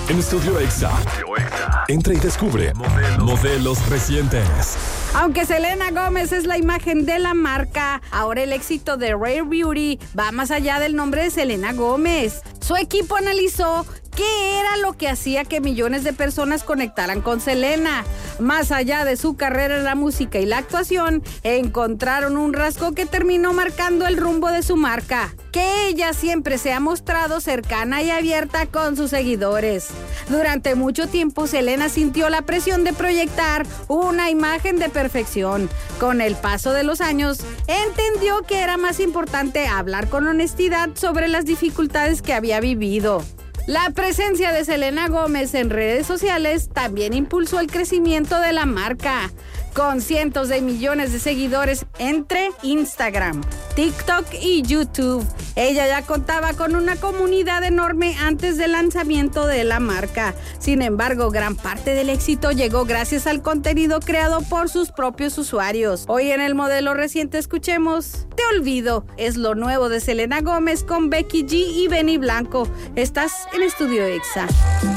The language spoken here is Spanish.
En Estudio Exa. Entra y descubre modelos recientes. Aunque Selena Gómez es la imagen de la marca, ahora el éxito de Rare Beauty va más allá del nombre de Selena Gómez. Su equipo analizó qué era lo que hacía que millones de personas conectaran con Selena. Más allá de su carrera en la música y la actuación, encontraron un rasgo que terminó marcando el rumbo de su marca: que ella siempre se ha mostrado cercana y abierta con sus seguidores. Durante mucho tiempo, Selena sintió la presión de proyectar una imagen de perfección. Con el paso de los años, entendió que era más importante hablar con honestidad sobre las dificultades que había vivido. La presencia de Selena Gómez en redes sociales también impulsó el crecimiento de la marca, con cientos de millones de seguidores entre Instagram, TikTok y YouTube. Ella ya contaba con una comunidad enorme antes del lanzamiento de la marca. Sin embargo, gran parte del éxito llegó gracias al contenido creado por sus propios usuarios. Hoy en el modelo reciente escuchemos Te Olvido. Es lo nuevo de Selena Gómez con Becky G y Benny Blanco. Estás en Estudio Exa.